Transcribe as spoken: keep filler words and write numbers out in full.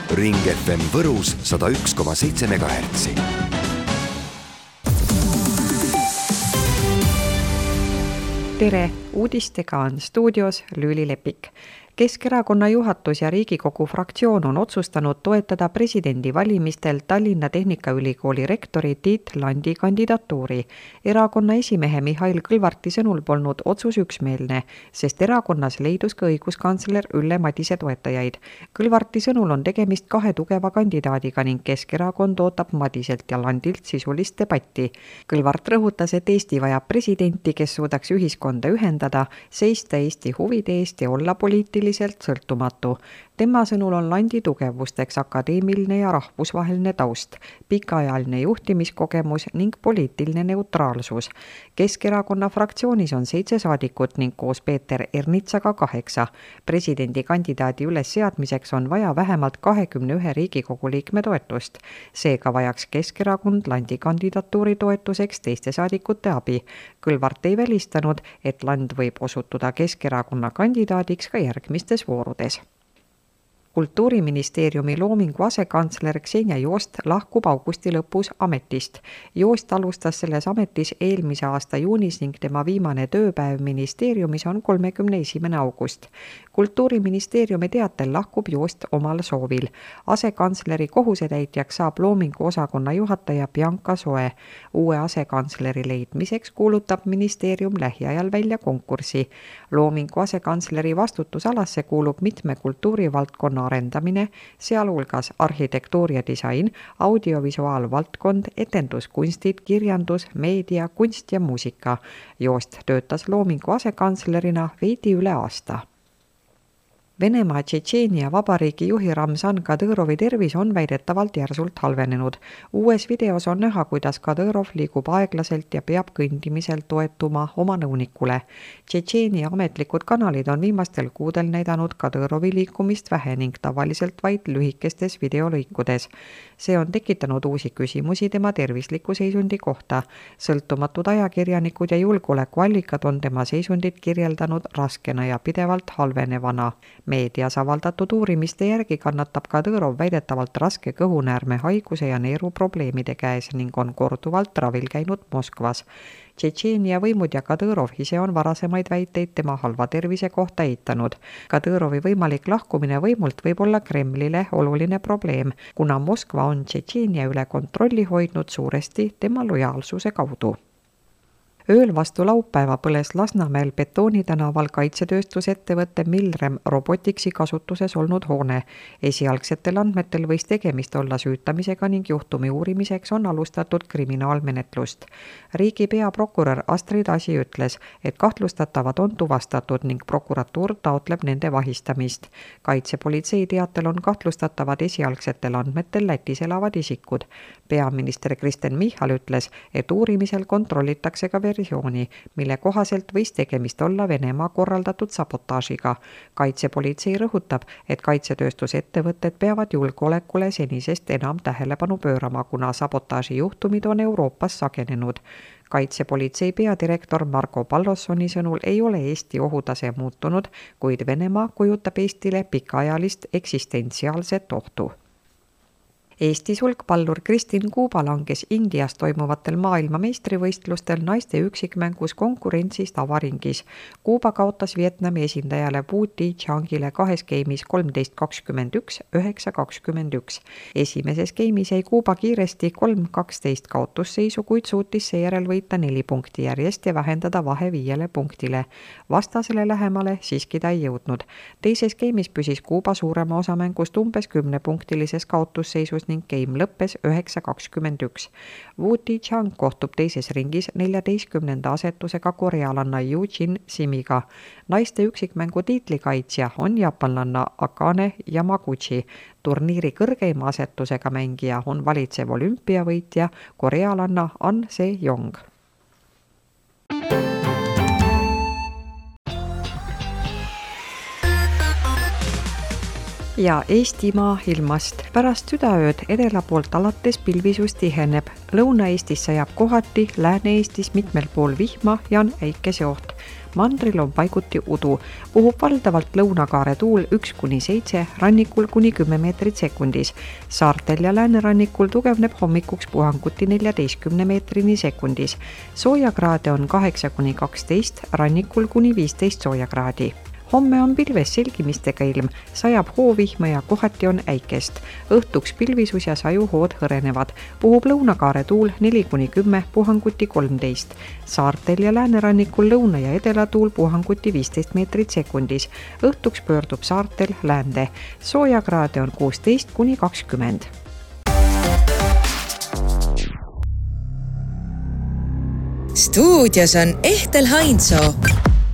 Ring F M Võrus sada üks koma seitse megahertsi. Tere, uudistega on stuudios Lüüli Lepik. Keskerakonna juhatus ja Riigikogu fraktsioon on otsustanud toetada presidendi valimistel Tallinna Tehnikaülikooli rektori Tiit Landi kandidatuuri. Erakonna esimehe Mihhail Kõlvarti sõnul polnud otsus üksmeelne, sest erakonnas leidus ka õiguskantsler Ülle Madise toetajaid. Kõlvarti sõnul on tegemist kahe tugeva kandidaadiga ning Keskerakond ootab Madiselt ja Landilt sisulist debatti. Kõlvart rõhutas, et Eesti vajab presidenti, kes suudaks ühiskonda ühendada, seista Eesti huvide eest ja olla poliitiline sõltumatu. Tema sõnul on Landi tugevusteks akadeemiline ja rahvusvaheline taust, pikaajaline juhtimiskogemus ning poliitiline neutraalsus. Keskerakonna fraktsioonis on seitse saadikut ning koos Peeter Ernitsaga kaheksa. Presidendi kandidaadi üles seadmiseks on vaja vähemalt kahekümne ühe Riigikogu liikme toetust. Seega vajaks Keskerakond Landi kandidatuuri toetuseks teiste saadikute abi. Kõlvart ei välistanud, et Land võib osutuda Keskerakonna kandidaadiks ka järgmistes voorudes. Kultuuriministeeriumi loomingu asekantsler Ksenia Joost lahkub augusti lõpus ametist. Joost alustas selles ametis eelmise aasta juunis ning tema viimane tööpäev ministeeriumis on kolmekümne esimene august. Kultuuriministeeriumi teatel lahkub Joost omal soovil. Asekantsleri kohusetäitjaks saab loomingu osakonna juhataja Bianca Soe. Uue asekantsleri leidmiseks kuulutab ministeerium lähiajal välja konkursi. Loomingu asekantsleri vastutusalasse kuulub mitme kultuurivaldkonna arendamine, sealhulgas arhitektuur ja disain, audiovisuaalvaldkond, etenduskunstid, kirjandus, meedia, kunst ja muusika. Joost töötas loomingu asekantslerina veidi üle aasta. Venemaa Tšetšeenia vabariigi juhi Ramzan Kadõrovi tervis on väidetavalt järsult halvenenud. Uues videos on näha, kuidas Kadõrov liigub aeglaselt ja peab kõndimisel toetuma oma nõunikule. Tšetšeenia ametlikud kanalid on viimastel kuudel näidanud Kadõrovi liikumist vähe ning tavaliselt vaid lühikestes videolõikudes. See on tekitanud uusi küsimusi tema tervisliku seisundi kohta. Sõltumatud ajakirjanikud ja julgeolekuallikad on tema seisundit kirjeldanud raskena ja pidevalt halvenevana. Meedias avaldatud uurimiste järgi kannatab Kadõrov väidetavalt raske kõhunäärme haiguse ja neeruprobleemide käes ning on korduvalt ravil käinud Moskvas. Tšetšeenia võimud ja Kadõrov ise on varasemaid väiteid tema halva tervise kohta eitanud. Kadõrovi võimalik lahkumine võimult võib olla Kremlile oluline probleem, kuna Moskva on Tšetšeenia üle kontrolli hoidnud suuresti tema lojaalsuse kaudu. Ööl vastu laupäeva põles Lasnamäel Betooni tänaval kaitsetööstusettevõtte Milrem Robotiksi kasutuses olnud hoone. Esialgsetel andmetel võis tegemist olla süütamisega ning juhtumi uurimiseks on alustatud kriminaalmenetlust. Riigi peaprokurör Astrid Asi ütles, et kahtlustatavad on tuvastatud ning prokuratuur taotleb nende vahistamist. Kaitsepolitsei teatel on kahtlustatavad esialgsetel andmetel Lätis elavad isikud. Peaminister Kristen Michal ütles, et uurimisel kontrollitakse ka versiooni, mille kohaselt võis tegemist olla Venemaa korraldatud sabotaažiga. Kaitsepolitsei rõhutab, et kaitsetööstusettevõtted peavad julgeolekule senisest enam tähelepanu pöörama, kuna sabotaaži juhtumid on Euroopas sagenenud. Kaitsepolitsei peadirektor Marko Pallossoni sõnul ei ole Eesti ohutase muutunud, kuid Venemaa kujutab Eestile pikaajalist eksistentsiaalset ohtu. Eesti sulgpallur Kristin Kuuba langes Indias toimuvatel maailma meistrivõistlustel naiste üksikmängus konkurentsis tavaringis. Kuuba kaotas Vietnami esindajale Wu Ti-Changile kahes geimis kolmteist kakskümmend üks, üheksa kakskümmend üks. Esimeses geimis jäi Kuuba kiiresti kolm kaksteist kaotusseisu, kuid suutis seejärel võita neli punkti järjest ja vähendada vahe viiele punktile. Vastasele lähemale siiski ta ei jõudnud. Teises geimis püsis Kuuba suurema osa mängust umbes kümnepunktilises kaotusseisus ning game lõppes üheksa kakskümmend üks. Wu Ti-Chang kohtub teises ringis neljateistkümnenda asetusega korealanna Yu-Jin Simiga. Naiste üksikmängu tiitlikaitsja on jaapanlanna Akane Yamaguchi. Turniiri kõrgeima asetusega mängija on valitsev olümpiavõitja korealanna An Se-Jong. Ja Eestimaa ilmast. Pärast südaööd edela poolt alates pilvisus tiheneb. Lõuna-Eestis sajab kohati, Lääne-Eestis mitmel pool vihma ja on äikeseoht. mandril on paiguti udu. Puhub valdavalt lõunakaare tuul üks kuni seitse, rannikul kuni kümme meetrit sekundis. Saartel ja läänerannikul tugevneb hommikuks puhanguti neljateistkümne meetrini sekundis. Soojakraade on kaheksa kuni kaksteist, rannikul kuni viisteist soojakraadi. Homme on pilves selgimistega ilm, sajab hoovihma ja kohati on äikest. Õhtuks pilvisus ja sajuhood hõrenevad. Puhub lõunakaare tuul neli kuni kümme, puhanguti kolmteist. Saartel ja läänerannikul lõuna ja edelatuul puhanguti viisteist meetrit sekundis. Õhtuks pöördub saartel läände. Soojakraade on kuusteist kuni kakskümmend. Stuudios on Ehtel Hainsoo.